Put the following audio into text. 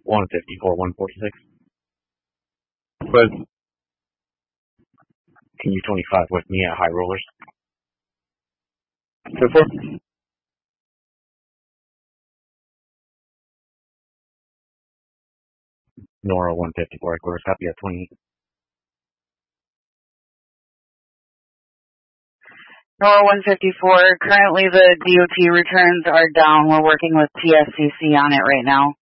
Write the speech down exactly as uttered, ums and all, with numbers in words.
one fifty-four, one forty-six. But can you twenty-five with me at high rollers? So four. Nora one fifty-four, of course, copy at twenty. Nora one fifty-four, currently the D O T returns are down. We're working with T S C C on it right now.